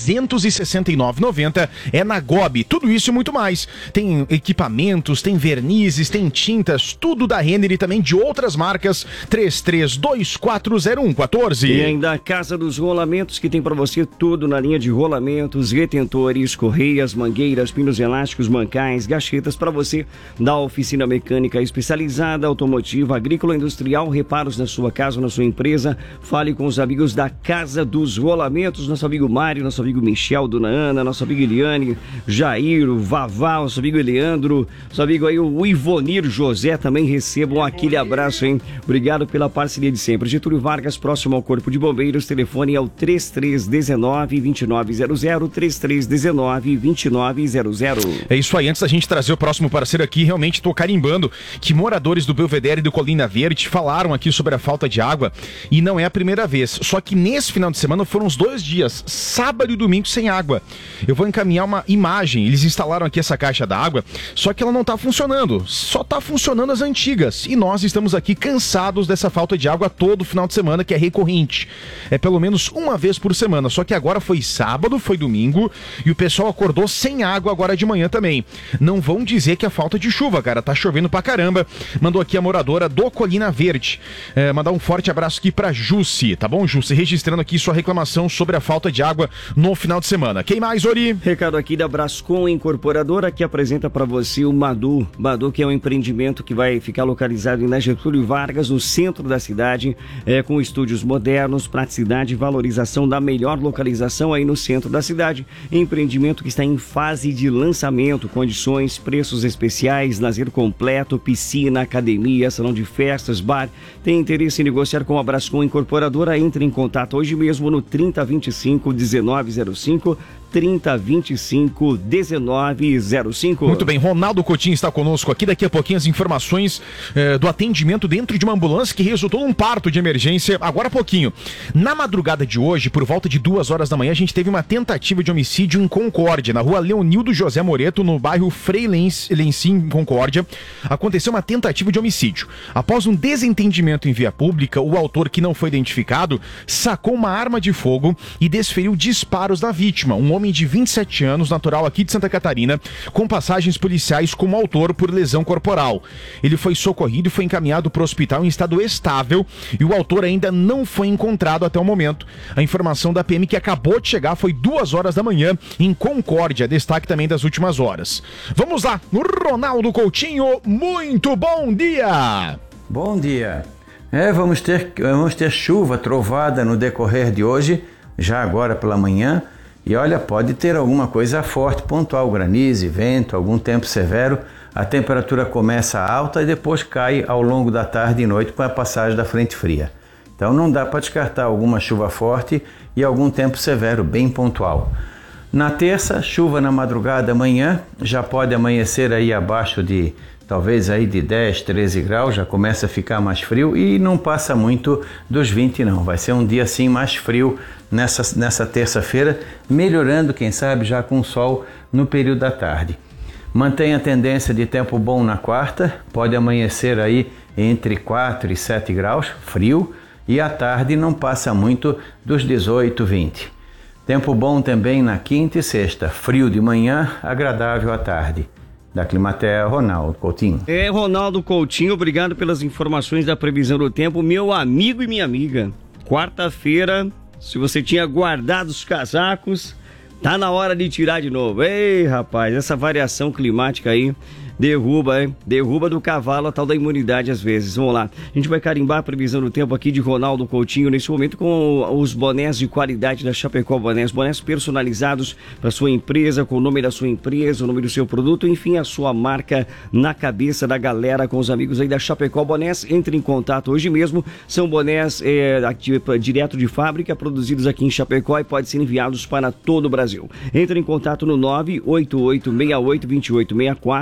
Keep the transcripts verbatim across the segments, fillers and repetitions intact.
trezentos e sessenta e nove reais e noventa centavos. É na Gobi. Tudo isso e muito mais. Tem equipamentos, tem vernizes, tem tintas, tudo da Renner e também de outras marcas. três três dois quatro zero um um quatro. E ainda a Casa dos Rolamentos, que tem para você tudo na linha de rolamentos, retentores, correias, mangueiras, pinos elásticos, mancais, gachetas para você da oficina mecânica especializada, automotiva, agrícola, industrial, reparos na sua casa ou na sua empresa. Fale com os amigos da Casa dos Rolamentos, nosso amigo Mário, nosso amigo Michel, Dona Ana, nosso amigo Eliane, Jair, o Vavá, nosso amigo Eleandro, nosso amigo aí o Ivonir José, também recebam aquele abraço, hein? Obrigado pela parceria de sempre. Getúlio Vargas, próximo ao Corpo de Bombeiros, telefone é o três três um nove, dois nove zero zero, três três um nove, dois nove zero zero. É isso aí, antes da gente trazer o próximo parceiro aqui, realmente tô carimbando que moradores do Belvedere e do Colina Verde falaram aqui sobre a falta de água e não é a primeira vez, só que nesse final de semana foram os dois dias, sábado e domingo sem água. Eu vou encaminhar uma imagem, eles instalaram aqui essa caixa d'água, só que ela não tá funcionando, só tá funcionando as antigas e nós estamos aqui cansados dessa falta de água todo final de semana, que é recorrente, é pelo menos uma vez por semana, só que agora foi sábado, foi domingo e o pessoal acordou sem água agora de manhã também. Não vão dizer que é falta de chuva, cara, tá chovendo pra caramba. Mandou aqui a moradora do Colina Verde. É, mandar um forte abraço aqui pra Jussi, tá bom, Jussi? Registrando aqui sua reclamação sobre a falta de água no final de semana. Quem mais, Ori? Recado aqui da Brascom Incorporadora, que apresenta pra você o Madu. Madu, que é um empreendimento que vai ficar localizado em Getúlio Vargas, no centro da cidade, é, com estúdios modernos, praticidade e valorização da melhor localização aí no centro da cidade. Empreendimento que está em fase de lançamento, condições, preços especiais, lazer completo, piscina, academia, salão de festas, bar. Tem interesse em negociar com a Brascom Incorporadora? Entre em contato hoje mesmo no trinta, vinte e cinco, dezenove zero cinco, trinta, vinte e cinco, dezenove zero cinco. Muito bem, Ronaldo Coutinho está conosco aqui. Daqui a pouquinho as informações eh, do atendimento dentro de uma ambulância que resultou num parto de emergência agora há pouquinho. Na madrugada de hoje, por volta de duas horas da manhã, a gente teve uma tentativa de homicídio em Concórdia, na rua Leonildo José Moreto, no bairro Frei Lencim, Concórdia. Aconteceu uma tentativa de homicídio. Após um desentendimento em via pública, o autor, que não foi identificado, sacou uma arma de fogo e desferiu disparos na vítima, um homem de vinte e sete anos, natural aqui de Santa Catarina, com passagens policiais como autor por lesão corporal. Ele foi socorrido e foi encaminhado para o hospital em estado estável e o autor ainda não foi encontrado até o momento. A informação da P M que acabou de chegar foi duas horas da manhã em Concórdia, destaque também das últimas horas. Vamos lá, no Ronaldo Coutinho, muito bom dia! Bom dia! É, vamos ter, vamos ter chuva, trovada no decorrer de hoje, já agora pela manhã. E olha, pode ter alguma coisa forte, pontual, granizo, vento, algum tempo severo. A temperatura começa alta e depois cai ao longo da tarde e noite com a passagem da frente fria. Então não dá para descartar alguma chuva forte e algum tempo severo, bem pontual. Na terça, chuva na madrugada, amanhã, já pode amanhecer aí abaixo de, talvez aí de dez, treze graus, já começa a ficar mais frio e não passa muito dos vinte não. Vai ser um dia assim mais frio nessa, nessa terça-feira, melhorando, quem sabe, já com sol no período da tarde. Mantém a tendência de tempo bom na quarta, pode amanhecer aí entre quatro e sete graus, frio, e à tarde não passa muito dos dezoito, vinte. Tempo bom também na quinta e sexta, frio de manhã, agradável à tarde. Da Climatea, Ronaldo Coutinho. É, Ronaldo Coutinho, obrigado pelas informações da previsão do tempo, meu amigo e minha amiga. Quarta-feira, se você tinha guardado os casacos, tá na hora de tirar de novo. Ei, rapaz, essa variação climática aí derruba, hein? Derruba do cavalo a tal da imunidade às vezes. Vamos lá. A gente vai carimbar a previsão do tempo aqui de Ronaldo Coutinho nesse momento com os bonés de qualidade da Chapecó Bonés. Bonés personalizados para sua empresa, com o nome da sua empresa, o nome do seu produto, enfim, a sua marca na cabeça da galera, com os amigos aí da Chapecó Bonés. Entre em contato hoje mesmo. São bonés é, aqui, direto de fábrica, produzidos aqui em Chapecó e podem ser enviados para todo o Brasil. Entre em contato no nove oito oito seis oito, dois oito seis quatro,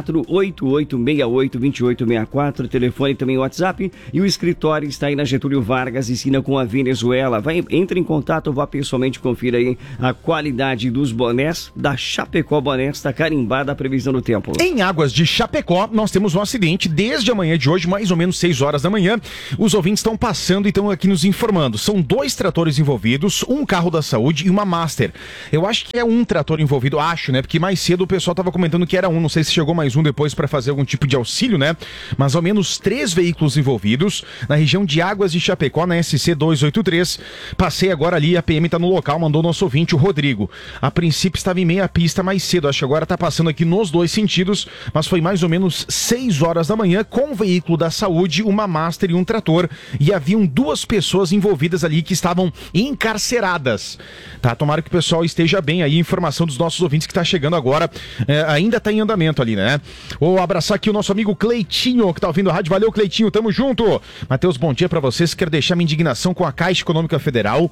oito oito seis oito, dois oito seis quatro, telefone também WhatsApp, e o escritório está aí na Getúlio Vargas, esquina com a Venezuela. Vai, entre em contato, vá pessoalmente, confira aí a qualidade dos bonés da Chapecó Bonés, está carimbada a previsão do tempo. Em Águas de Chapecó, nós temos um acidente desde a manhã de hoje, mais ou menos seis horas da manhã. Os ouvintes estão passando e estão aqui nos informando. São dois tratores envolvidos, um carro da saúde e uma Master. Eu acho que é um trator envolvido, acho, né? Porque mais cedo o pessoal estava comentando que era um, não sei se chegou mais um depois para fazer algum tipo de auxílio, né? Mas ao menos três veículos envolvidos na região de Águas de Chapecó, na S C duzentos e oitenta e três. Passei agora ali, a P M está no local, mandou nosso ouvinte, o Rodrigo. A princípio estava em meia pista mais cedo, acho que agora está passando aqui nos dois sentidos, mas foi mais ou menos seis horas da manhã, com um veículo da saúde, uma Master e um trator, e haviam duas pessoas envolvidas ali que estavam encarceradas. Tá, tomara que o pessoal esteja bem aí, informação dos nossos ouvintes que está chegando agora, é, ainda está em andamento ali, né? Vou abraçar aqui o nosso amigo Cleitinho, que está ouvindo a rádio. Valeu, Cleitinho, tamo junto. Matheus, bom dia para vocês. Quero deixar minha indignação com a Caixa Econômica Federal.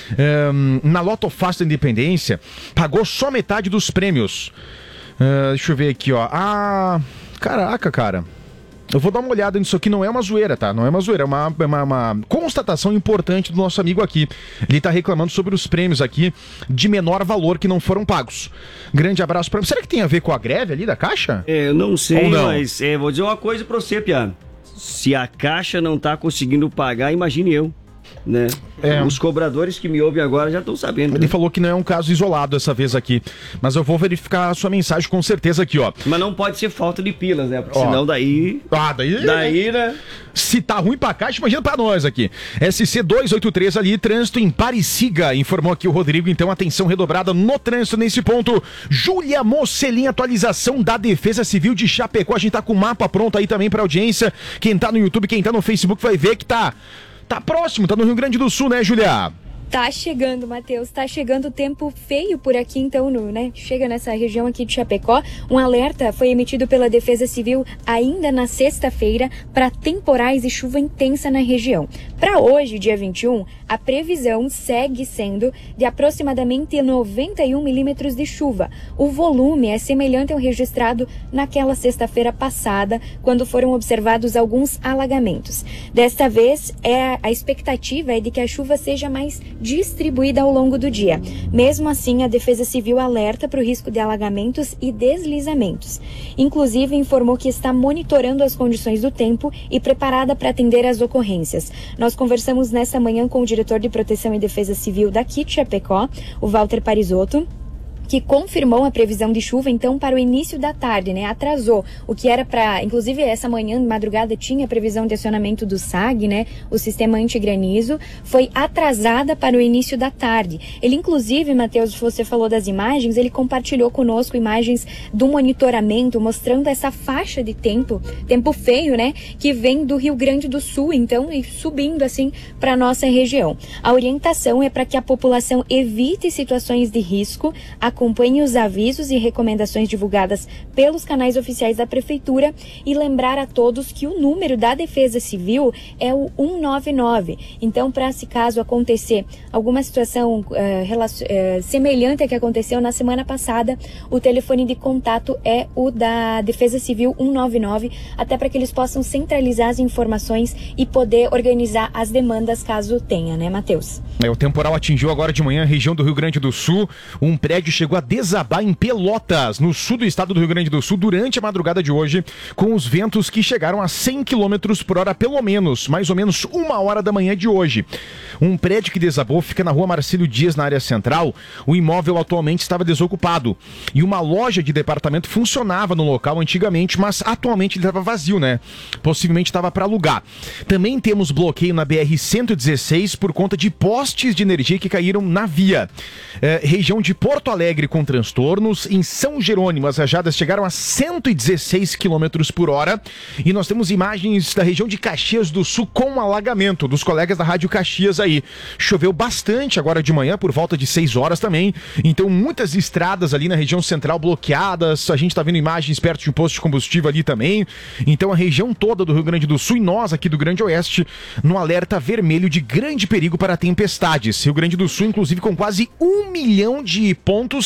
Um, na Loto Fácil da Independência, pagou só metade dos prêmios. Uh, deixa eu ver aqui, ó. Ah, caraca, cara. Eu vou dar uma olhada nisso aqui, não é uma zoeira, tá? Não é uma zoeira, é uma, uma, uma constatação importante do nosso amigo aqui. Ele tá reclamando sobre os prêmios aqui de menor valor que não foram pagos. Grande abraço pra ele. Será que tem a ver com a greve ali da Caixa? É, eu não sei, Ou não? mas é, vou dizer uma coisa pra você, Pia. Se a Caixa não tá conseguindo pagar, imagine eu. Né? É. Os cobradores que me ouvem agora já estão sabendo. Ele né? falou que não é um caso isolado dessa vez aqui, mas eu vou verificar a sua mensagem com certeza aqui, ó. Mas não pode ser falta de pilas, né? Porque ó, senão daí... Ah, daí... Daí, né? Se tá ruim pra Caixa, imagina pra nós aqui. S C duzentos e oitenta e três ali, trânsito em Pariciga, informou aqui o Rodrigo, então atenção redobrada no trânsito nesse ponto. Júlia Mocelin, atualização da Defesa Civil de Chapecó, a gente tá com o mapa pronto aí também pra audiência. Quem tá no YouTube, quem tá no Facebook vai ver que tá... Tá próximo, tá no Rio Grande do Sul, né, Julia? Tá chegando, Matheus, tá chegando tempo feio por aqui, então, no, né? Chega nessa região aqui de Chapecó. Um alerta foi emitido pela Defesa Civil ainda na sexta-feira para temporais e chuva intensa na região. Para hoje, dia vinte e um, a previsão segue sendo de aproximadamente noventa e um milímetros de chuva. O volume é semelhante ao registrado naquela sexta-feira passada, quando foram observados alguns alagamentos. Desta vez, é, a expectativa é de que a chuva seja mais distribuída ao longo do dia. Mesmo assim, a Defesa Civil alerta para o risco de alagamentos e deslizamentos. Inclusive, informou que está monitorando as condições do tempo e preparada para atender às ocorrências. Nós conversamos nessa manhã com o diretor de Proteção e Defesa Civil daqui de Chapecó, o Walter Parisotto, que confirmou a previsão de chuva, então, para o início da tarde, né? Atrasou. O que era para... Inclusive, essa manhã, de madrugada, tinha a previsão de acionamento do S A G, né? O sistema antigranizo. Foi atrasada para o início da tarde. Ele, inclusive, Matheus, você falou das imagens, ele compartilhou conosco imagens do monitoramento, mostrando essa faixa de tempo, tempo feio, né? Que vem do Rio Grande do Sul, então, e subindo, assim, para a nossa região. A orientação é para que a população evite situações de risco, acompanhe os avisos e recomendações divulgadas pelos canais oficiais da Prefeitura e lembrar a todos que o número da Defesa Civil é o cento e noventa e nove. Então, para se caso acontecer alguma situação uh, uh, semelhante à que aconteceu na semana passada, o telefone de contato é o da Defesa Civil cento e noventa e nove, até para que eles possam centralizar as informações e poder organizar as demandas caso tenha, né, Matheus? É, o temporal atingiu agora de manhã a região do Rio Grande do Sul. Um prédio chegou a desabar em Pelotas, no sul do estado do Rio Grande do Sul, durante a madrugada de hoje, com os ventos que chegaram a cem quilômetros por hora, pelo menos, mais ou menos uma hora da manhã de hoje. Um prédio que desabou fica na rua Marcílio Dias, na área central. O imóvel atualmente estava desocupado. E uma loja de departamento funcionava no local antigamente, mas atualmente ele estava vazio, né? Possivelmente estava para alugar. Também temos bloqueio na B R cento e dezesseis por conta de postes de energia que caíram na via. É, região de Porto Alegre com transtornos. Em São Jerônimo, as rajadas chegaram a cento e dezesseis quilômetros por hora. E nós temos imagens da região de Caxias do Sul com alagamento dos colegas da Rádio Caxias aí. Choveu bastante agora de manhã, por volta de seis horas também. Então, muitas estradas ali na região central bloqueadas. A gente tá vendo imagens perto de um posto de combustível ali também. Então, a região toda do Rio Grande do Sul e nós aqui do Grande Oeste no alerta vermelho de grande perigo para tempestades. Rio Grande do Sul, inclusive, com quase um milhão de pontos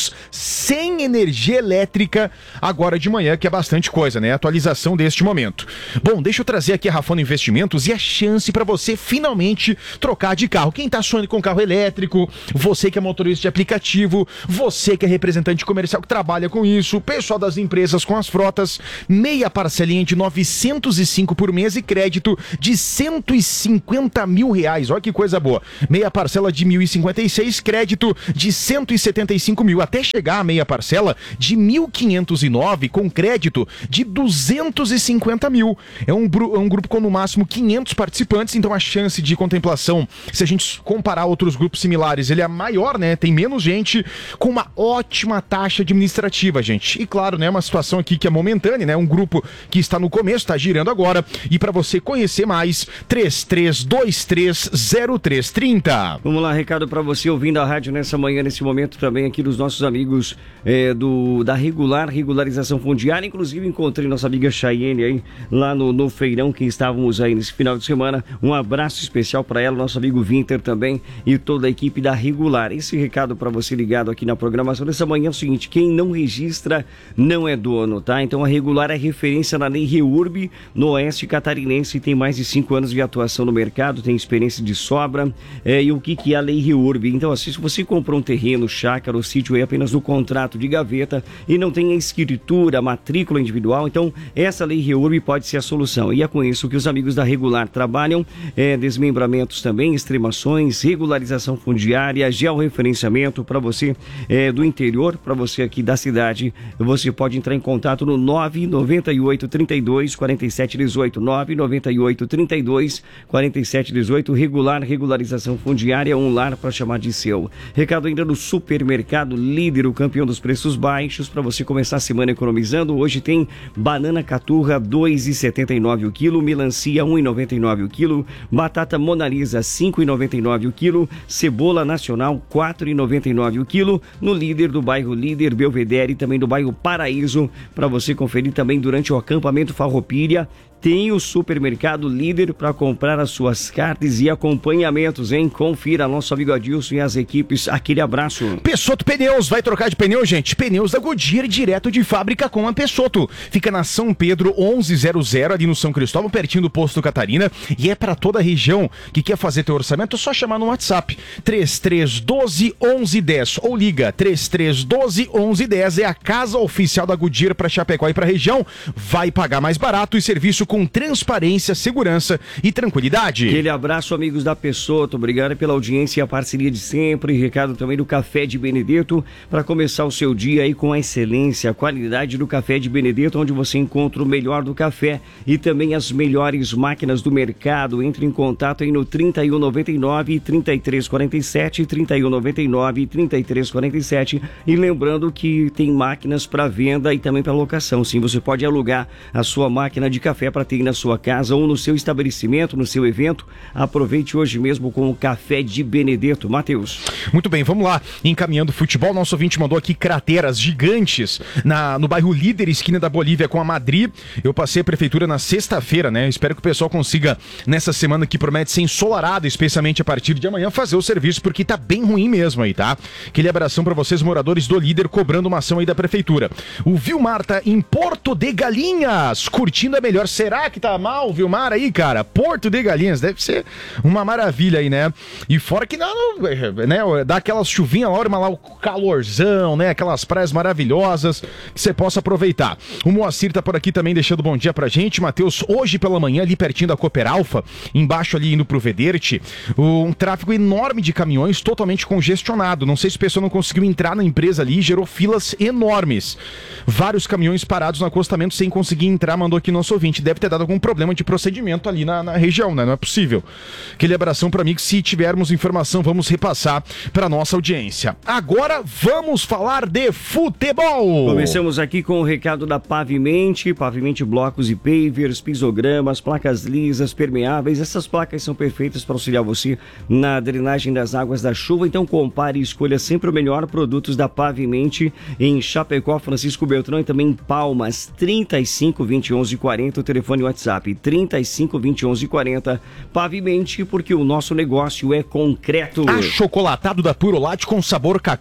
ficamos sem energia elétrica agora de manhã, que é bastante coisa, né? Atualização deste momento. Bom, deixa eu trazer aqui a Rafone Investimentos e a chance para você finalmente trocar de carro. Quem tá sonhando com carro elétrico, você que é motorista de aplicativo, você que é representante comercial que trabalha com isso, pessoal das empresas com as frotas, meia parcelinha de novecentos e cinco por mês e crédito de cento e cinquenta mil reais. Olha que coisa boa. Meia parcela de mil e cinquenta e seis, crédito de cento e setenta e cinco mil, até chegar a meia parcela de mil quinhentos e nove com crédito de duzentos e cinquenta mil. É um, é um grupo com no máximo quinhentos participantes, então a chance de contemplação, se a gente comparar outros grupos similares, ele é maior, né? Tem menos gente, com uma ótima taxa administrativa, gente. E claro, né, uma situação aqui que é momentânea, né? Um grupo que está no começo, está girando agora. E para você conhecer mais, três três dois três zero três três zero. Vamos lá, recado para você ouvindo a rádio nessa manhã, nesse momento também aqui dos nossos amigos é, do, da Regular, Regularização Fundiária. Inclusive encontrei nossa amiga Chayenne aí lá no, no feirão que estávamos aí nesse final de semana. Um abraço especial para ela, nosso amigo Winter também e toda a equipe da Regular. Esse recado para você ligado aqui na programação dessa manhã é o seguinte: quem não registra não é dono, tá? Então a Regular é referência na Lei REURB no Oeste Catarinense, tem mais de cinco anos de atuação no mercado, tem experiência de sobra. É, e o que, que é a Lei REURB? Então, assim, se você comprou um terreno, chácara ou sítio aí apenas no contrato de gaveta e não tem a escritura, a matrícula individual, então essa Lei REURB pode ser a solução. E é com isso que os amigos da Regular trabalham, é, desmembramentos também, extremações, regularização fundiária, georreferenciamento para você é, do interior, para você aqui da cidade. Você pode entrar em contato no nove nove oito, trinta e dois, quarenta e sete, dezoito, nove nove oito, trinta e dois, quarenta e sete, dezoito. Regular, regularização fundiária, um lar para chamar de seu. Recado ainda do Supermercado Líder, o campeão dos preços baixos, para você começar a semana economizando. Hoje tem banana caturra dois reais e setenta e nove o quilo, melancia um real e noventa e nove o quilo, batata Mona Lisa cinco reais e noventa e nove o quilo, cebola nacional quatro reais e noventa e nove o quilo, no Líder do bairro Líder, Belvedere e também do bairro Paraíso, para você conferir também durante o acampamento Farroupilha. Tem o Supermercado Líder para comprar as suas carnes e acompanhamentos, hein? Confira nosso amigo Adilson e as equipes. Aquele abraço. Pessotto Pneus, vai trocar de pneu, gente? Pneus da Goodyear, direto de fábrica com a Pessotto. Fica na São Pedro onze zero zero, ali no São Cristóvão, pertinho do Posto Catarina. E é para toda a região que quer fazer teu orçamento, é só chamar no WhatsApp. três três um dois, onze dez ou liga três três um dois, onze dez. É a casa oficial da Goodyear para Chapecó e para a região. Vai pagar mais barato e serviço com transparência, segurança e tranquilidade. Aquele abraço, amigos da Pessotto. Obrigado pela audiência e a parceria de sempre. Recado também do Café de Benedetto, para começar o seu dia aí com a excelência, a qualidade do Café de Benedetto, onde você encontra o melhor do café e também as melhores máquinas do mercado. Entre em contato aí no trinta e um, noventa e nove, trinta e três, quarenta e sete, trinta e um, noventa e nove, trinta e três, quarenta e sete. E lembrando que tem máquinas para venda e também para locação. Sim, você pode alugar a sua máquina de café para ter na sua casa ou no seu estabelecimento, no seu evento. Aproveite hoje mesmo com o Café de Benedetto. Matheus. Muito bem, vamos lá. Encaminhando futebol, nosso ouvinte mandou aqui crateras gigantes na, no bairro Líder, esquina da Bolívia com a Madrid. Eu passei a prefeitura na sexta-feira, né? Espero que o pessoal consiga, nessa semana que promete ser ensolarada, especialmente a partir de amanhã, fazer o serviço, porque tá bem ruim mesmo aí, tá? Aquele abração pra vocês, moradores do Líder, cobrando uma ação aí da prefeitura. O Vilmar tá em Porto de Galinhas, curtindo a melhor. Será que tá mal o Vilmar aí, cara? Porto de Galinhas, deve ser uma maravilha aí, né? E fora que não, né, dá aquelas chuvinhas lá, lá o calorzão, né? Aquelas praias maravilhosas que você possa aproveitar. O Moacir tá por aqui também deixando bom dia pra gente. Matheus, hoje pela manhã, ali pertinho da Cooper Alfa, embaixo ali indo pro Vederte, um tráfego enorme de caminhões totalmente congestionado. Não sei se o pessoal não conseguiu entrar na empresa ali, gerou filas enormes. Vários caminhões parados no acostamento sem conseguir entrar, mandou aqui nosso ouvinte. Deve ter dado algum problema de procedimento ali na, na região, né? Não é possível. Aquele abração para mim que, se tivermos informação, vamos repassar para nossa audiência. Agora vamos falar de futebol. Começamos aqui com o recado da Pavimente. Pavimente blocos e pavers, pisogramas, placas lisas, permeáveis. Essas placas são perfeitas para auxiliar você na drenagem das águas da chuva. Então compare e escolha sempre o melhor. Produtos da Pavimente em Chapecó, Francisco Beltrão e também em Palmas. trinta e cinco, vinte, onze, quarenta. O telefone WhatsApp trinta e cinco, vinte, onze, quarenta. Pavimente, porque o nosso negócio é concreto. Achocolatado da Purolate com sabor cacau é a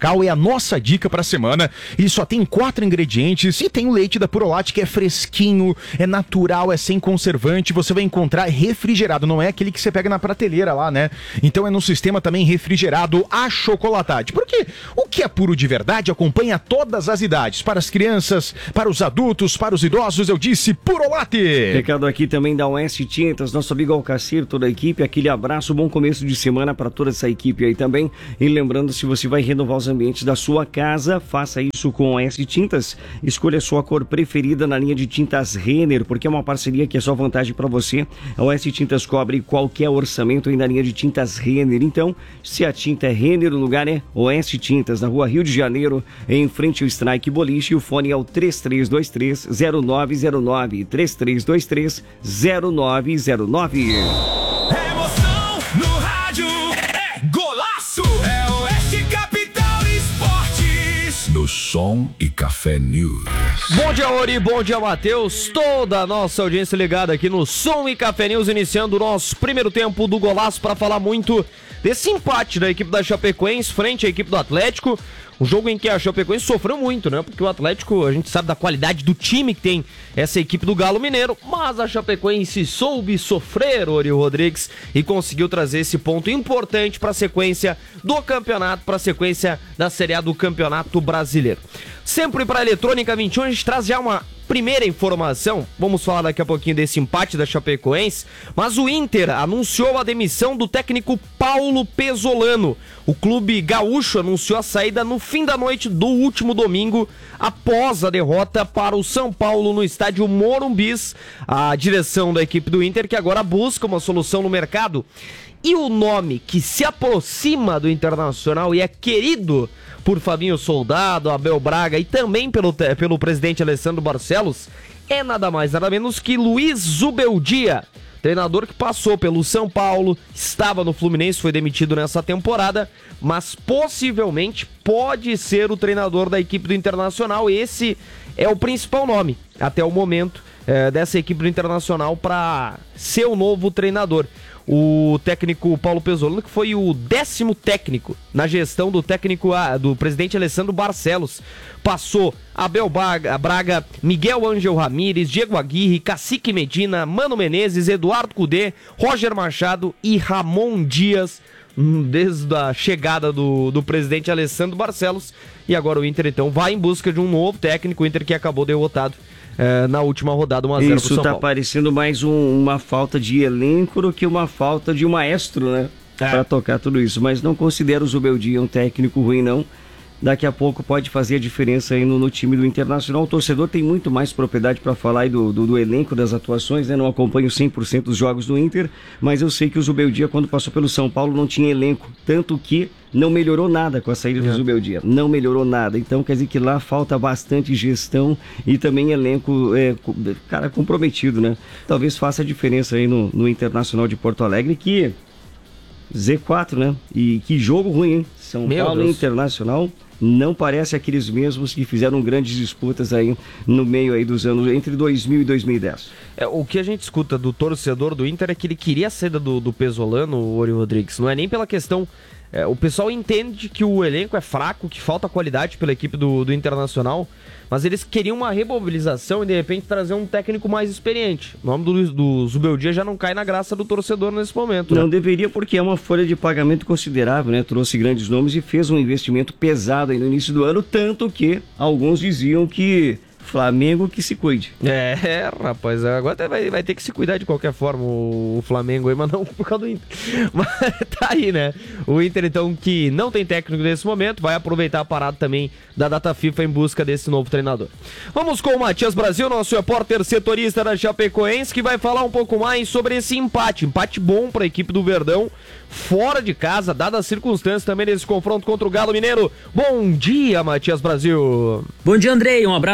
nossa dica pra semana. Ele só tem quatro ingredientes e tem o leite da Purolate, que é fresquinho, é natural, é sem conservante. Você vai encontrar refrigerado, não é aquele que você pega na prateleira lá, né? Então é no sistema também refrigerado achocolatado. Porque o que é puro de verdade acompanha todas as idades. Para as crianças, para os adultos, para os idosos, eu disse Purolate. Recado aqui também da Oeste Tintas, nosso amigo Alcacir, toda a equipe, aquele abraço, bom começo de semana para toda essa equipe aí também. E lembrando, se você vai renovar os ambientes da sua casa, faça isso com a Oeste Tintas. Escolha a sua cor preferida na linha de tintas Renner, porque é uma parceria que é só vantagem para você. A Oeste Tintas cobre qualquer orçamento aí na linha de tintas Renner. Então, se a tinta é Renner, o lugar é Oeste Tintas, na rua Rio de Janeiro, em frente ao Strike Boliche. E o fone é o três três dois três, zero nove zero nove, três três dois três, zero nove zero nove. Emoção no rádio é golaço, é Oeste Capital Esportes. No Som e Café News. Bom dia, Ori, bom dia, Matheus. Toda a nossa audiência ligada aqui no Som e Café News, iniciando o nosso primeiro tempo do golaço para falar muito desse empate da equipe da Chapecoense frente à equipe do Atlético. Um jogo em que a Chapecoense sofreu muito, né? Porque o Atlético, a gente sabe da qualidade do time que tem essa equipe do Galo Mineiro, mas a Chapecoense soube sofrer, Ori Rodrigues, e conseguiu trazer esse ponto importante para a sequência do campeonato, para a sequência da Série A do Campeonato Brasileiro. Sempre para a Eletrônica vinte e um, a gente traz já uma primeira informação. Vamos falar daqui a pouquinho desse empate da Chapecoense, mas o Inter anunciou a demissão do técnico Paulo Pesolano. O clube gaúcho anunciou a saída no fim da noite do último domingo, após a derrota para o São Paulo no estádio Morumbis. A direção da equipe do Inter, que agora busca uma solução no mercado. E o nome que se aproxima do Internacional e é querido por Fabinho Soldado, Abel Braga e também pelo, pelo presidente Alessandro Barcelos, é nada mais nada menos que Luiz Zubeldia, treinador que passou pelo São Paulo, estava no Fluminense, foi demitido nessa temporada, mas possivelmente pode ser o treinador da equipe do Internacional. Esse é o principal nome, até o momento, é, dessa equipe do Internacional para ser o novo treinador. O técnico Paulo Pesolano, que foi o décimo técnico na gestão do técnico do presidente Alessandro Barcelos. Passou Abel Braga, Miguel Ángel Ramírez, Diego Aguirre, Cacique Medina, Mano Menezes, Eduardo Cudê, Roger Machado e Ramon Dias, desde a chegada do, do presidente Alessandro Barcelos. E agora o Inter então vai em busca de um novo técnico, o Inter que acabou derrotado É, na última rodada, um a zero pro São Isso tá Paulo. parecendo mais um, uma falta de elenco do que uma falta de um maestro, né? É. Para tocar tudo isso. Mas não considero o Zubeldia um técnico ruim, não. Daqui a pouco pode fazer a diferença aí no, no time do Internacional. O torcedor tem muito mais propriedade para falar aí do, do, do elenco, das atuações, né? Não acompanho cem por cento dos jogos do Inter, mas eu sei que o Zubeldia, quando passou pelo São Paulo, não tinha elenco. Tanto que não melhorou nada com a saída do Zubeldia. Não melhorou nada. Então quer dizer que lá falta bastante gestão e também elenco, é, cara, comprometido, né? Talvez faça a diferença aí no, no Internacional de Porto Alegre, que Z quatro, né? E que jogo ruim, hein? São Meu Paulo Deus. Internacional não parece aqueles mesmos que fizeram grandes disputas aí no meio aí dos anos, entre dois mil e dois mil e dez. É, o que a gente escuta do torcedor do Inter é que ele queria a saída do, do Pesolano, o Ori Rodrigues. Não é nem pela questão... É, o pessoal entende que o elenco é fraco, que falta qualidade pela equipe do, do Internacional, mas eles queriam uma remobilização e de repente trazer um técnico mais experiente. O nome do, do Zubeldia já não cai na graça do torcedor nesse momento. Não né? deveria, porque é uma folha de pagamento considerável, né? Trouxe grandes nomes e fez um investimento pesado aí no início do ano, tanto que alguns diziam que Flamengo que se cuide. É, rapaz, agora vai, vai ter que se cuidar de qualquer forma o Flamengo aí, mas não por causa do Inter. Mas tá aí, né? O Inter, então, que não tem técnico nesse momento, vai aproveitar a parada também da data FIFA em busca desse novo treinador. Vamos com o Matias Brasil, nosso repórter setorista da Chapecoense, que vai falar um pouco mais sobre esse empate. Empate bom para a equipe do Verdão, fora de casa, dadas as circunstâncias também desse confronto contra o Galo Mineiro. Bom dia, Matias Brasil. Bom dia, Andrei. Um abraço para você,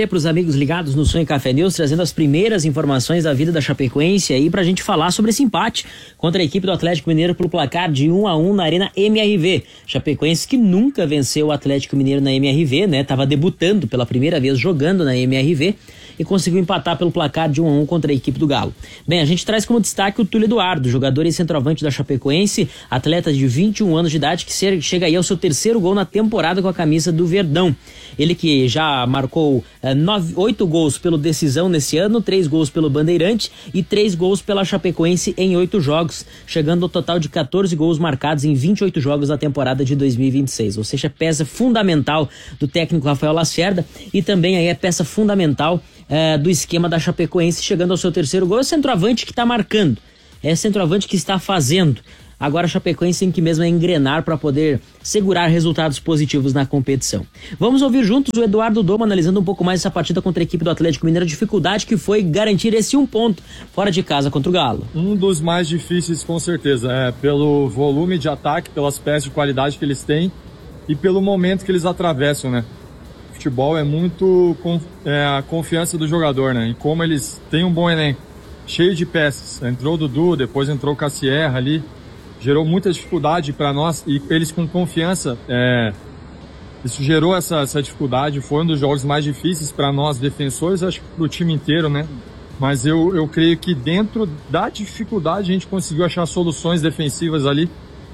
você, para os amigos ligados no Sonho Café News, trazendo as primeiras informações da vida da Chapecoense aí pra gente falar sobre esse empate contra a equipe do Atlético Mineiro pelo placar de um a um na Arena M R V. Chapecoense que nunca venceu o Atlético Mineiro na M R V, né? Tava debutando pela primeira vez jogando na M R V e conseguiu empatar pelo placar de um a um contra a equipe do Galo. Bem, a gente traz como destaque o Túlio Eduardo, jogador e centroavante da Chapecoense, atleta de vinte e um anos de idade que chega aí ao seu terceiro gol na temporada com a camisa do Verdão. Ele que já marcou eh, nove, oito gols pelo Decisão nesse ano, três gols pelo Bandeirante e três gols pela Chapecoense em oito jogos, chegando ao total de quatorze gols marcados em vinte e oito jogos na temporada de dois mil e vinte e seis. Ou seja, peça fundamental do técnico Rafael Lacerda e também aí é peça fundamental eh, do esquema da Chapecoense, chegando ao seu terceiro gol. É o centroavante que está marcando, é o centroavante que está fazendo. Agora a Chapecoense tem que mesmo engrenar para poder segurar resultados positivos na competição. Vamos ouvir juntos o Eduardo Doma analisando um pouco mais essa partida contra a equipe do Atlético Mineiro, a dificuldade que foi garantir esse um ponto fora de casa contra o Galo. Um dos mais difíceis, com certeza, é pelo volume de ataque, pelas peças de qualidade que eles têm e pelo momento que eles atravessam, né? O futebol é muito é, a confiança do jogador, né? E como eles têm um bom elenco, cheio de peças. Entrou o Dudu, depois entrou o Cassierra ali. Gerou muita dificuldade para nós e eles com confiança, é, isso gerou essa, essa dificuldade, foi um dos jogos mais difíceis para nós defensores, acho que para o time inteiro, né? Mas eu, eu creio que dentro da dificuldade a gente conseguiu achar soluções defensivas ali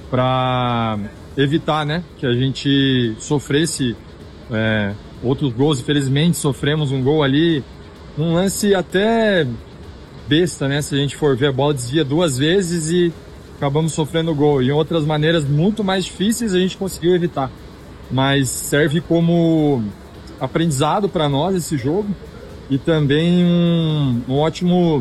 para evitar, né, que a gente sofresse é, outros gols. Infelizmente sofremos um gol ali, um lance até besta, né? Se a gente for ver, a bola desvia duas vezes e acabamos sofrendo gol. E em outras maneiras muito mais difíceis a gente conseguiu evitar. Mas serve como aprendizado para nós esse jogo e também um, um ótimo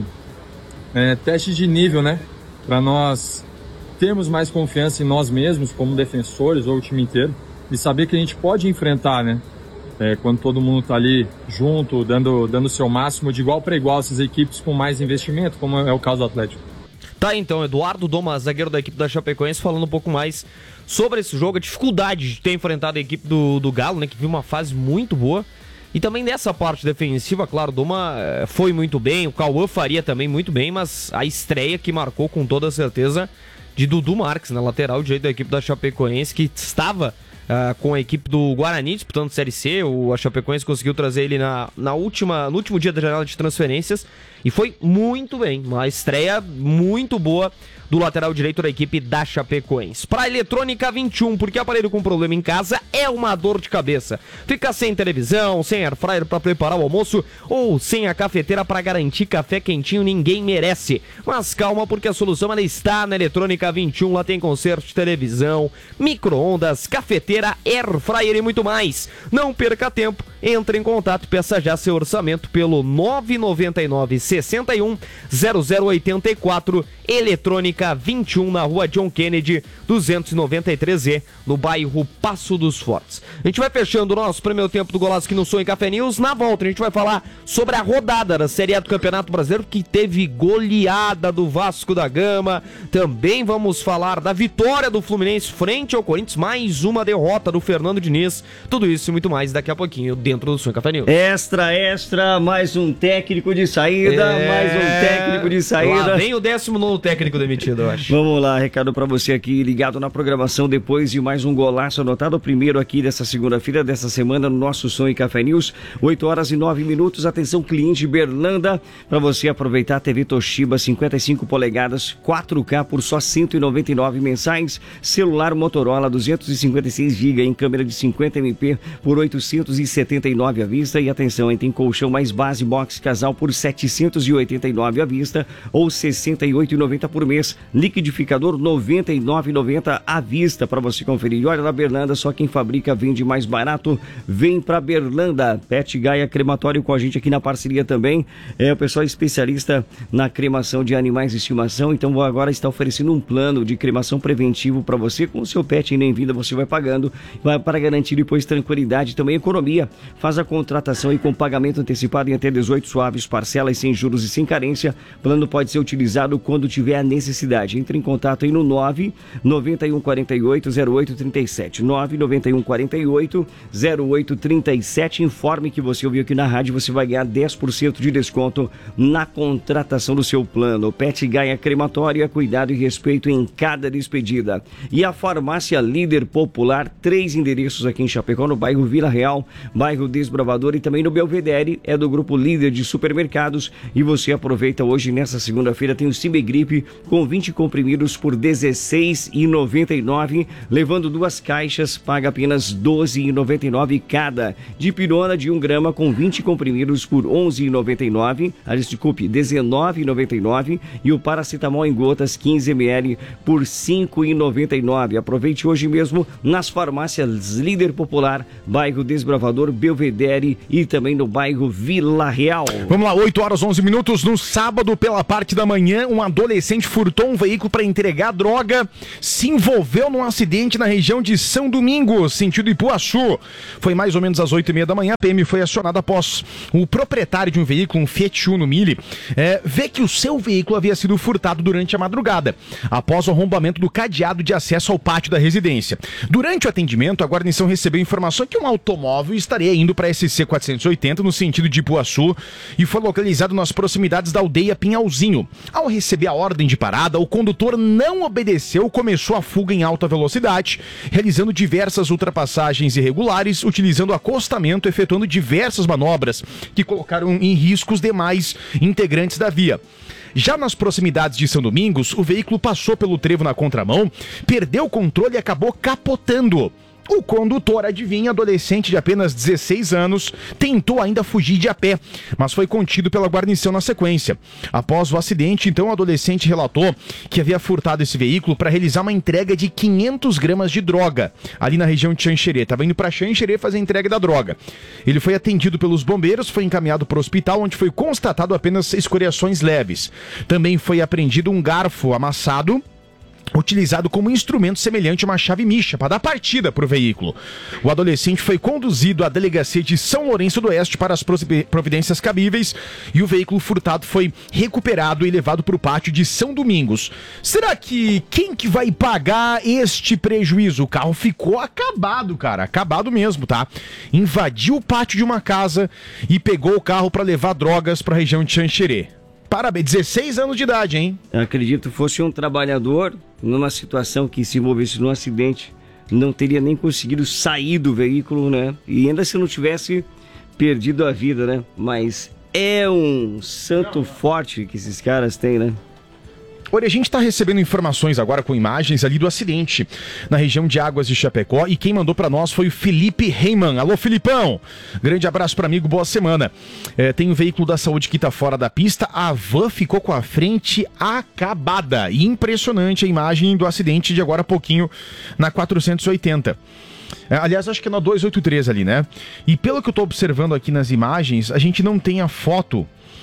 é, teste de nível, né? Para nós termos mais confiança em nós mesmos como defensores ou o time inteiro e saber que a gente pode enfrentar, né? É, quando todo mundo está ali junto, dando dando o seu máximo, de igual para igual, essas equipes com mais investimento, como é o caso do Atlético. Tá, então, Eduardo Doma, zagueiro da equipe da Chapecoense, falando um pouco mais sobre esse jogo, a dificuldade de ter enfrentado a equipe do, do Galo, né, que viu uma fase muito boa. E também nessa parte defensiva, claro, o Doma foi muito bem, o Cauã Faria também muito bem, mas a estreia que marcou com toda certeza de Dudu Marques, na lateral direito da equipe da Chapecoense, que estava uh, com a equipe do Guarani disputando Série C. O, a Chapecoense conseguiu trazer ele na, na última, no último dia da janela de transferências e foi muito bem, uma estreia muito boa do lateral direito da equipe da Chapecoense. Para Eletrônica vinte e um, porque aparelho com problema em casa é uma dor de cabeça. Fica sem televisão, sem air fryer para preparar o almoço ou sem a cafeteira para garantir café quentinho, ninguém merece. Mas calma, porque a solução ela está na Eletrônica vinte e um. Lá tem conserto de televisão, micro-ondas, cafeteira, air fryer e muito mais. Não perca tempo, entre em contato e peça já seu orçamento pelo nove nove nove, seis um, zero zero oito quatro. Eletrônica vinte e um, na rua John Kennedy duzentos e noventa e três E, no bairro Passo dos Fortes. A gente vai fechando o nosso primeiro tempo do Golaço aqui no Sonho Café News. Na volta a gente vai falar sobre a rodada da Série A do Campeonato Brasileiro, que teve goleada do Vasco da Gama. Também vamos falar da vitória do Fluminense frente ao Corinthians, mais uma derrota do Fernando Diniz. Tudo isso e muito mais daqui a pouquinho dentro do Sonho Café News. Extra, extra, mais um técnico de saída, é... mais um técnico de saída. Lá vem o décimo nono técnico demitido, eu acho. Vamos lá, recado pra você aqui, ligado na programação, depois de mais um golaço anotado, o primeiro aqui dessa segunda-feira, dessa semana, no nosso Sonho Café News, oito horas e nove minutos, atenção cliente Berlanda, pra você aproveitar a T V Toshiba cinquenta e cinco polegadas, quatro K por só cento e noventa e nove mensais, celular Motorola duzentos e cinquenta e seis gigabytes em câmera de cinquenta megapixels por oitocentos e setenta e nove à vista, e atenção, hein, tem colchão mais base box casal por setecentos e oitenta e nove à vista, ou sessenta e oito reais e noventa centavos por mês, liquidificador noventa e nove reais e noventa centavos à vista para você conferir. E olha, na Berlanda, só quem fabrica vende mais barato, vem pra Berlanda. Pet Gaia Crematório com a gente aqui na parceria também, é o pessoal especialista na cremação de animais de estimação, então agora está oferecendo um plano de cremação preventivo para você, com o seu pet ainda em vida, você vai pagando, vai para garantir depois tranquilidade e também economia. Faz a contratação e com pagamento antecipado em até dezoito suaves parcelas, sem juros e sem carência. O plano pode ser utilizado quando tiver a necessidade. Entre em contato aí no nove nove um quatro oito zero oito três sete. nove nove um quatro oito zero oito três sete. Informe que você ouviu aqui na rádio, você vai ganhar dez por cento de desconto na contratação do seu plano. Pet Gaia Crematória, cuidado e respeito em cada despedida. E a Farmácia Líder Popular, três endereços aqui em Chapecó, no bairro Vila Real, bairro Desbravador e também no Belvedere, é do grupo Líder de Supermercados. E você aproveita hoje, nessa segunda-feira, tem o Cibegripe com vinte comprimidos por dezesseis reais e noventa e nove centavos, levando duas caixas, paga apenas doze reais e noventa e nove centavos cada. Dipirona de um grama com vinte comprimidos por onze reais e noventa e nove centavos, ah, desculpe, dezenove reais e noventa e nove centavos, e o paracetamol em gotas quinze mililitros por cinco reais e noventa e nove centavos. Aproveite hoje mesmo nas farmácias Líder Popular, bairro Desbravador, Belvedere e também no bairro Vila Real. Vamos lá, oito horas onze minutos. No sábado, pela parte da manhã, um adolescente furtou um veículo para entregar droga, se envolveu num acidente na região de São Domingos, sentido Ipuaçu. Foi mais ou menos às oito e meia da manhã. A P M foi acionada após o proprietário de um veículo, um Fiat Uno Mille, é, ver que o seu veículo havia sido furtado durante a madrugada, após o arrombamento do cadeado de acesso ao pátio da residência. Durante o atendimento, a guarnição recebeu informação que um automóvel estaria indo para a S C quatrocentos e oitenta no sentido de Ipuaçu e foi localizado nas proximidades da aldeia Pinhalzinho. Ao receber a ordem de parada, o condutor não obedeceu, começou a fuga em alta velocidade, realizando diversas ultrapassagens irregulares, utilizando acostamento, efetuando diversas manobras que colocaram em risco os demais integrantes da via. Já nas proximidades de São Domingos, o veículo passou pelo trevo na contramão, perdeu o controle e acabou capotando. O condutor, adivinha, adolescente de apenas dezesseis anos, tentou ainda fugir de a pé, mas foi contido pela guarnição na sequência. Após o acidente, então, o adolescente relatou que havia furtado esse veículo para realizar uma entrega de quinhentas gramas de droga, ali na região de Xanxerê. Estava indo para Xanxerê fazer a entrega da droga. Ele foi atendido pelos bombeiros, foi encaminhado para o hospital, onde foi constatado apenas escoriações leves. Também foi apreendido um garfo amassado, utilizado como instrumento semelhante a uma chave micha para dar partida para o veículo. O adolescente foi conduzido à delegacia de São Lourenço do Oeste para as providências cabíveis e o veículo furtado foi recuperado e levado para o pátio de São Domingos. Será que quem que vai pagar este prejuízo? O carro ficou acabado, cara, acabado mesmo, tá? Invadiu o pátio de uma casa e pegou o carro para levar drogas para a região de Xanxerê. Parabéns, dezesseis anos de idade, hein? Eu acredito que fosse um trabalhador numa situação que se envolvesse num acidente, não teria nem conseguido sair do veículo, né? E ainda se não tivesse perdido a vida, né? Mas é um santo forte que esses caras têm, né? Olha, a gente está recebendo informações agora com imagens ali do acidente na região de Águas de Chapecó e quem mandou para nós foi o Felipe Reiman. Alô, Filipão! Grande abraço para amigo, boa semana. É, tem um veículo da saúde que está fora da pista, a van ficou com a frente acabada. E impressionante a imagem do acidente de agora há pouquinho na quatrocentos e oitenta. É, aliás, acho que é na duzentos e oitenta e três ali, né? E pelo que eu estou observando aqui nas imagens, a gente não tem a foto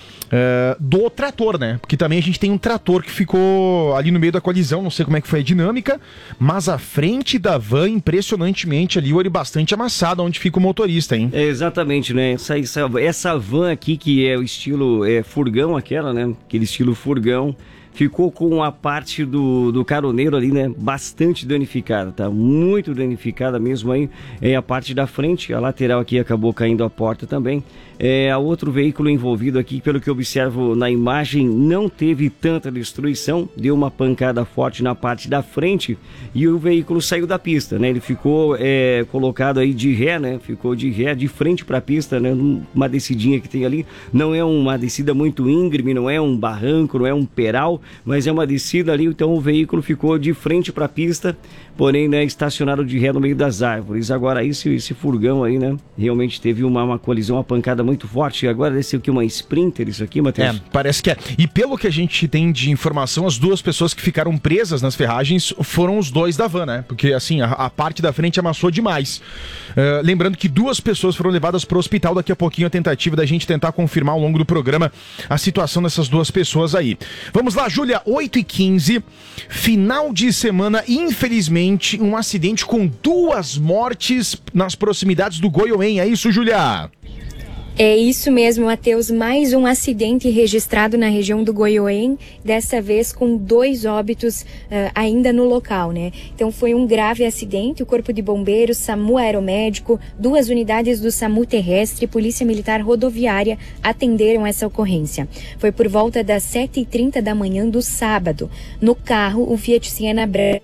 Uh, do trator, né? Porque também a gente tem um trator que ficou ali no meio da colisão, não sei como é que foi a dinâmica, mas a frente da van, impressionantemente ali, olho bastante amassado, onde fica o motorista, hein? É, exatamente, né? Essa, essa, essa van aqui, que é o estilo é, furgão, aquela, né? Aquele estilo furgão, ficou com a parte do, do caroneiro ali, né? Bastante danificada, tá? Muito danificada mesmo aí. É a parte da frente, a lateral aqui acabou caindo a porta também. É, outro veículo envolvido aqui, pelo que eu observo na imagem, não teve tanta destruição, deu uma pancada forte na parte da frente e o veículo saiu da pista, né? Ele ficou é, colocado aí de ré, né? Ficou de ré, de frente para a pista, né? Uma descidinha que tem ali, não é uma descida muito íngreme, não é um barranco, não é um peral, mas é uma descida ali, então o veículo ficou de frente para a pista, porém, né, estacionado de ré no meio das árvores. Agora esse, esse furgão aí, né, realmente teve uma, uma colisão, uma pancada muito forte. Agora deve ser o que, uma Sprinter isso aqui, Matheus? É, parece que é. E pelo que a gente tem de informação, as duas pessoas que ficaram presas nas ferragens foram os dois da van, né? Porque assim, a, a parte da frente amassou demais. Uh, lembrando que duas pessoas foram levadas para o hospital, daqui a pouquinho a tentativa da gente tentar confirmar ao longo do programa a situação dessas duas pessoas aí. Vamos lá, Júlia, oito e quinze, final de semana, infelizmente, um acidente com duas mortes nas proximidades do Goiôem. É isso, Júlia? É isso mesmo, Matheus. Mais um acidente registrado na região do Goiôem, dessa vez com dois óbitos uh, ainda no local, né? Então foi um grave acidente. O Corpo de Bombeiros, SAMU Aeromédico, duas unidades do SAMU Terrestre e Polícia Militar Rodoviária atenderam essa ocorrência. Foi por volta das sete e trinta da manhã do sábado. No carro, um Fiat Siena branco.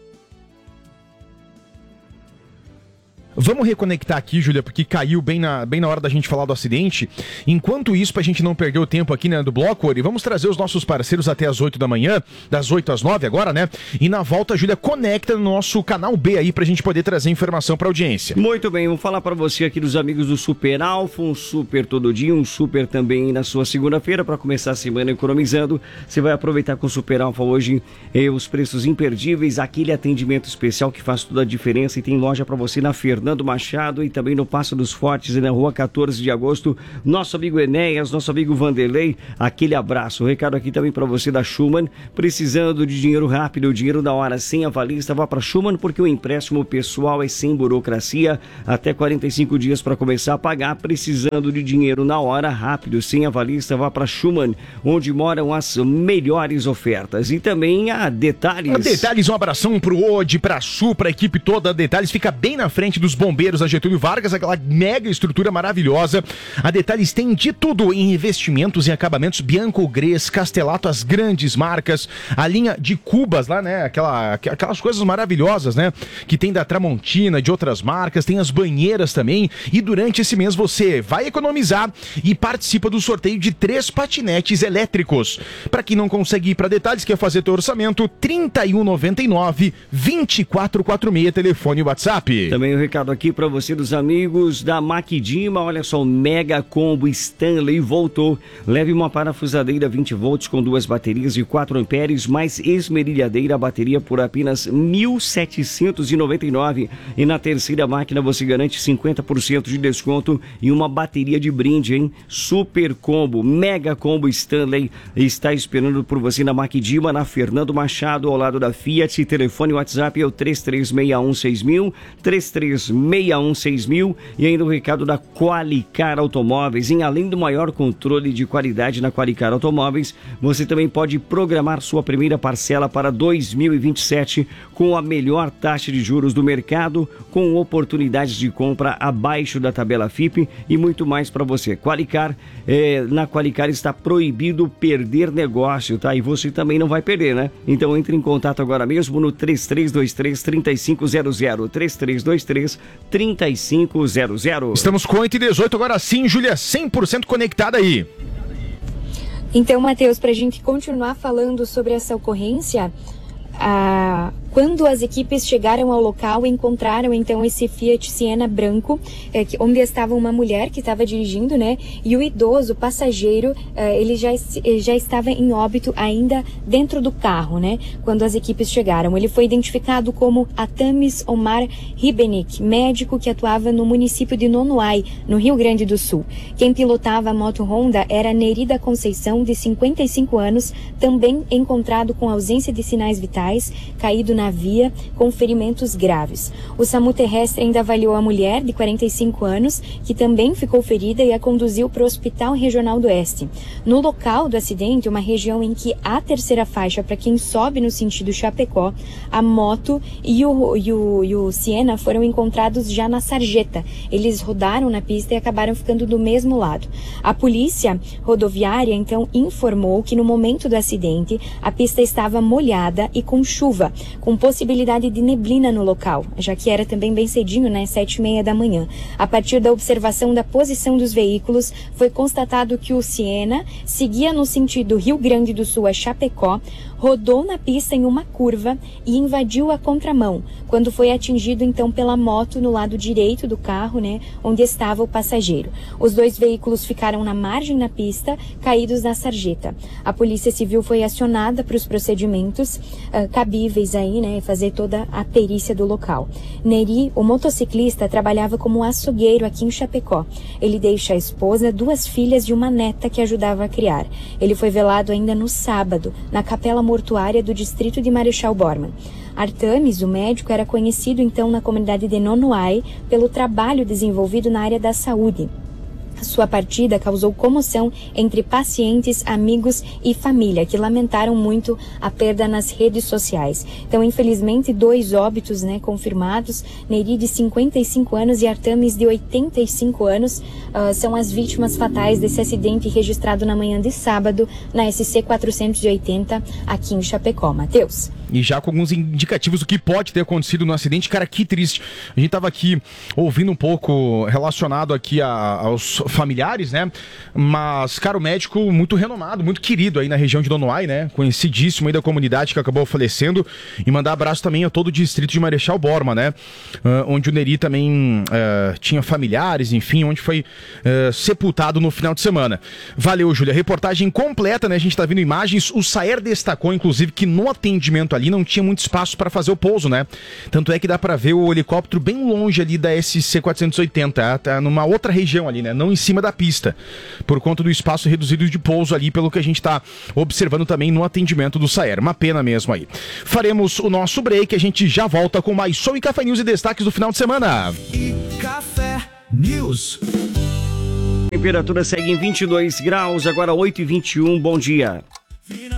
Vamos reconectar aqui, Júlia, porque caiu bem na, bem na hora da gente falar do acidente. Enquanto isso, pra gente não perder o tempo aqui, né, do bloco, Ori, vamos trazer os nossos parceiros até as oito da manhã, das oito às nove agora, né? E na volta, Júlia, conecta no nosso canal B aí pra gente poder trazer informação pra audiência. Muito bem, vou falar pra você aqui dos amigos do Super Alfa, um super todo dia, um super também na sua segunda-feira, pra começar a semana economizando. Você vai aproveitar com o Super Alfa hoje eh, os preços imperdíveis, aquele atendimento especial que faz toda a diferença, e tem loja pra você na Fernando Machado e também no Passo dos Fortes e na rua quatorze de agosto. Nosso amigo Enéas, nosso amigo Vanderlei, aquele abraço. O recado aqui também para você da Schumann, precisando de dinheiro rápido, dinheiro da hora, sem avalista, vá para Schumann, porque o empréstimo pessoal é sem burocracia, até quarenta e cinco dias para começar a pagar. Precisando de dinheiro na hora, rápido, sem avalista, vá para Schumann, onde moram as melhores ofertas. E também a Detalhes. A Detalhes, um abração pro Odi, pra Su, pra equipe toda. A Detalhes fica bem na frente dos bombeiros da Getúlio Vargas, aquela mega estrutura maravilhosa. A Detalhes tem de tudo em revestimentos e acabamentos Bianco, Grês, Castelato, as grandes marcas, a linha de cubas lá, né, aquela, aquelas coisas maravilhosas, né, que tem da Tramontina, de outras marcas, tem as banheiras também, e durante esse mês você vai economizar e participa do sorteio de três patinetes elétricos. Para quem não consegue ir para Detalhes, quer fazer teu orçamento, trinta e um noventa e nove, vinte e quatro quarenta e seis, telefone e WhatsApp. Também o recado aqui para você dos amigos da Maquidima, olha só, o Mega Combo Stanley voltou. Leve uma parafusadeira vinte volts com duas baterias de quatro amperes, mais esmerilhadeira, bateria por apenas mil setecentos e noventa e nove reais. E na terceira máquina você garante cinquenta por cento de desconto e uma bateria de brinde, hein? Super Combo, Mega Combo Stanley está esperando por você na Maquidima, na Fernando Machado, ao lado da Fiat. Telefone e WhatsApp é o três três seis um seis mil, três três seis um seis mil, e ainda o recado da Qualicar Automóveis. Em além do maior controle de qualidade na Qualicar Automóveis, você também pode programar sua primeira parcela para dois mil e vinte e sete com a melhor taxa de juros do mercado, com oportunidades de compra abaixo da tabela F I P e muito mais para você. Qualicar, é, na Qualicar está proibido perder negócio, tá? E você também não vai perder, né? Então entre em contato agora mesmo no três três dois três, três cinco zero zero, três três dois três, três cinco zero zero. Estamos com oito e dezoito agora sim, Júlia, cem por cento conectada aí. Então, Matheus, para a gente continuar falando sobre essa ocorrência, a... quando as equipes chegaram ao local, encontraram então esse Fiat Siena branco, é, que, onde estava uma mulher que estava dirigindo, né? E o idoso, o passageiro, é, ele já, já estava em óbito ainda dentro do carro, né? Quando as equipes chegaram. Ele foi identificado como Atamis Omar Ribenic, médico que atuava no município de Nonoai, no Rio Grande do Sul. Quem pilotava a moto Honda era Nerida Conceição, de cinquenta e cinco anos, também encontrado com ausência de sinais vitais, caído na via com ferimentos graves. O SAMU Terrestre ainda avaliou a mulher de quarenta e cinco anos, que também ficou ferida, e a conduziu para o Hospital Regional do Oeste. No local do acidente, uma região em que há terceira faixa para quem sobe no sentido Chapecó, a moto e o, e, o, e o Siena foram encontrados já na sarjeta. Eles rodaram na pista e acabaram ficando do mesmo lado. A polícia rodoviária então informou que no momento do acidente a pista estava molhada e com chuva, com possibilidade de neblina no local, já que era também bem cedinho, né, sete e meia da manhã. A partir da observação da posição dos veículos, foi constatado que o Siena seguia no sentido Rio Grande do Sul a Chapecó, rodou na pista em uma curva e invadiu a contramão, quando foi atingido então pela moto no lado direito do carro, né, onde estava o passageiro. Os dois veículos ficaram na margem da pista, caídos na sarjeta. A Polícia Civil foi acionada para os procedimentos uh, cabíveis aí, ali, né, e fazer toda a perícia do local. Neri, o motociclista, trabalhava como açougueiro aqui em Chapecó. Ele deixa a esposa, duas filhas e uma neta que ajudava a criar. Ele foi velado ainda no sábado, na capela mortuária do distrito de Marechal Bormann. Artames, o médico, era conhecido então na comunidade de Nonoai pelo trabalho desenvolvido na área da saúde. Sua partida causou comoção entre pacientes, amigos e família, que lamentaram muito a perda nas redes sociais. Então, infelizmente, dois óbitos, né, confirmados. Neri, de cinquenta e cinco anos, e Artames, de oitenta e cinco anos, uh, são as vítimas fatais desse acidente registrado na manhã de sábado na S C quatrocentos e oitenta, aqui em Chapecó. Matheus. E já com alguns indicativos do que pode ter acontecido no acidente. Cara, que triste. A gente tava aqui ouvindo um pouco relacionado aqui a, aos familiares, né? Mas, cara, o médico muito renomado, muito querido aí na região de Nonoai, né? Conhecidíssimo aí da comunidade, que acabou falecendo. E mandar abraço também a todo o distrito de Marechal Bormann, né? Uh, onde o Neri também uh, tinha familiares, enfim, onde foi uh, sepultado no final de semana. Valeu, Júlia. Reportagem completa, né? A gente tá vendo imagens. O Saer destacou, inclusive, que no atendimento ali não tinha muito espaço para fazer o pouso, né? Tanto é que dá para ver o helicóptero bem longe ali da S C quatrocentos e oitenta, tá numa outra região ali, né? Não em cima da pista, por conta do espaço reduzido de pouso ali, pelo que a gente tá observando também no atendimento do Saer. Uma pena mesmo aí. Faremos o nosso break, a gente já volta com mais Som e Café News e destaques do final de semana. E Café News. A temperatura segue em vinte e dois graus, agora oito e vinte e um. Bom dia.